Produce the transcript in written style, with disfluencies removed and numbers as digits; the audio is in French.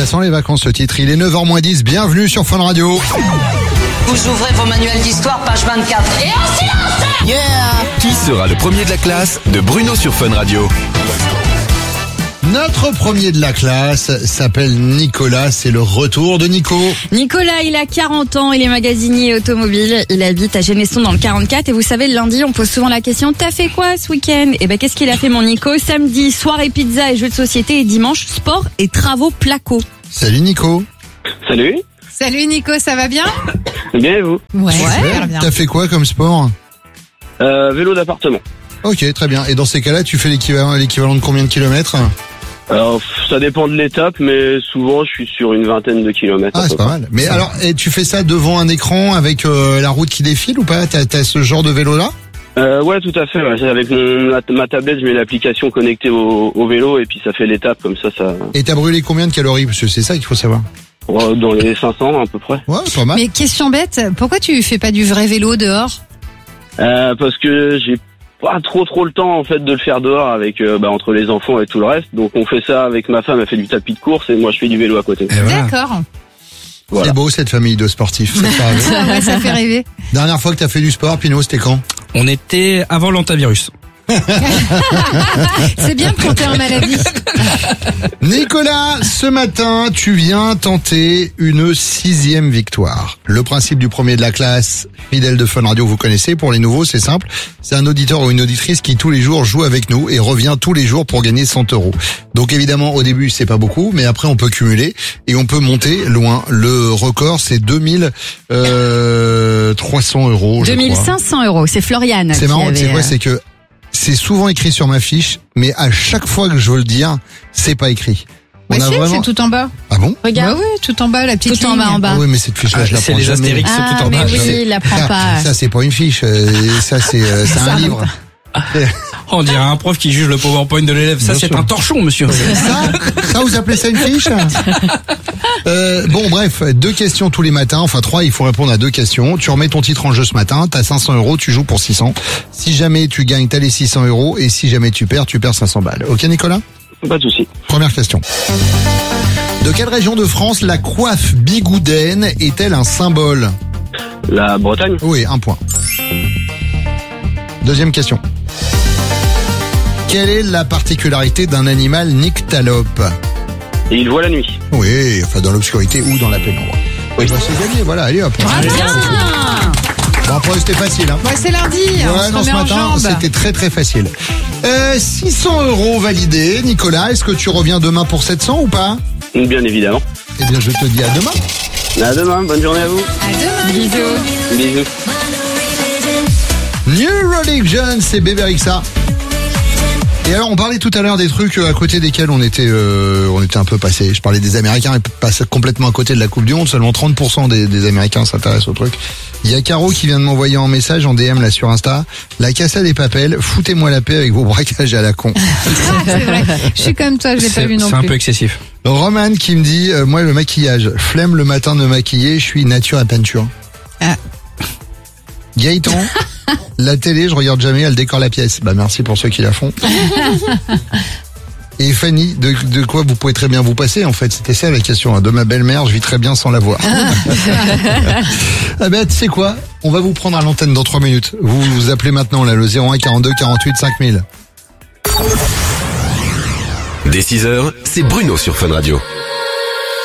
Ça sent les vacances ce titre. Il est 9h-10. Bienvenue sur Fun Radio. Vous ouvrez vos manuels d'histoire, page 24. Et en silence! Yeah! Qui sera le premier de la classe de Bruno sur Fun Radio? Notre premier de la classe s'appelle Nicolas. C'est le retour de Nico. Nicolas, il a 40 ans, il est magasinier automobile, il habite à Genesson dans le 44 et vous savez, le lundi, on pose souvent la question « T'as fait quoi ce week-end ?» Et qu'est-ce qu'il a fait mon Nico? Samedi, soirée pizza et jeux de société et dimanche, sport et travaux placo. Salut Nico. Salut. Salut Nico, ça va bien? Bien et vous? Ouais, Super. bien. T'as fait quoi comme sport? Vélo d'appartement. Ok, très bien. Et dans ces cas-là, tu fais l'équivalent de combien de kilomètres? Alors, ça dépend de l'étape, mais souvent, je suis sur une vingtaine de kilomètres. Ah, c'est pas mal. Mais alors, et tu fais ça devant un écran avec la route qui défile ou pas? T'as ce genre de vélo-là? Ouais, tout à fait. Ouais. Avec ma tablette, je mets l'application connectée au vélo et puis ça fait l'étape comme ça. Et t'as brûlé combien de calories? Parce que c'est ça qu'il faut savoir. Dans les 500 à peu près. Ouais, pas mal. Mais question bête, pourquoi tu fais pas du vrai vélo dehors? Parce que j'ai pas trop le temps en fait de le faire dehors avec entre les enfants et tout le reste. Donc on fait ça avec ma femme, elle fait du tapis de course et moi je fais du vélo à côté. Et voilà. D'accord. Voilà. C'est beau cette famille de sportifs. Ça fait rêver. Ouais, ça fait rêver. Dernière fois que t'as fait du sport, Pino, c'était quand? On était avant l'antivirus. C'est bien de compter en maladie. Nicolas, ce matin, tu viens tenter une 6e victoire. Le principe du premier de la classe, fidèle de Fun Radio, vous connaissez. Pour les nouveaux, c'est simple. C'est un auditeur ou une auditrice qui tous les jours joue avec nous et revient tous les jours pour gagner 100 €. Donc évidemment, au début, c'est pas beaucoup, mais après, on peut cumuler et on peut monter loin. Le record, c'est 2300 €. 2500 €, c'est Floriane. C'est marrant, c'est quoi, c'est que c'est souvent écrit sur ma fiche, mais à chaque fois que je veux le dire, c'est pas écrit. Bah si, c'est tout en bas. Ah bon? Regarde. Bah oui, tout en bas, la petite Tout en ligne. bas, en bas. Ah oui, mais cette fiche-là, je la C'est prends les jamais. Astérix tout en mais bas. oui, il la prend pas. Ça, c'est pas une fiche. Ça, c'est un livre. On dirait un prof qui juge le PowerPoint de l'élève. Ça, Bien c'est sûr. un torchon, monsieur. Ça, vous appelez ça une fiche? Bon, bref, 2 questions tous les matins. Enfin, 3, il faut répondre à 2 questions. Tu remets ton titre en jeu ce matin. T'as 500 €, tu joues pour 600. Si jamais tu gagnes, t'as les 600 €. Et si jamais tu perds 500 balles. Ok, Nicolas? Pas de souci. Première question. De quelle région de France la coiffe bigoudaine est-elle un symbole? La Bretagne. Oui, 1 point. Deuxième question. Quelle est la particularité d'un animal nyctalope? Et il voit la nuit. Oui, enfin dans l'obscurité ou dans la pénombre. Oui. Bah, c'est gagné, voilà, allez hop. Ah, bien. Bon, après c'était facile, hein. Ouais, c'est lundi, on Ouais, se non, ce remet en matin, jambes. c'était très facile. 600 € validés. Nicolas, est-ce que tu reviens demain pour 700 ou pas? Bien évidemment. Eh bien, je te dis à demain. À demain, bonne journée à vous. À demain. Bisous. Bisous. New Religion, c'est Bébé Rexha. Et alors, on parlait tout à l'heure des trucs à côté desquels on était un peu passé. Je parlais des Américains, ils passent complètement à côté de la Coupe du Monde. Seulement 30% des Américains s'intéressent au truc. Il y a Caro qui vient de m'envoyer en message en DM là sur Insta. La Casa des Papels, foutez-moi la paix avec vos braquages à la con. C'est vrai. Je suis comme toi, je l'ai pas vu non C'est un plus. peu excessif. Roman qui me dit, moi le maquillage, flemme le matin de me maquiller, je suis nature à peinture. Ah. Gaëtan, la télé, je regarde jamais, elle décore la pièce. Bah merci pour ceux qui la font. Et Fanny, de quoi vous pouvez très bien vous passer en fait? C'était ça la question. De ma belle-mère, je vis très bien sans la voir. Ah ben tu sais quoi? On va vous prendre à l'antenne dans 3 minutes. Vous appelez maintenant là le 01 42 48 5000. Dès 6h, c'est Bruno sur Fun Radio.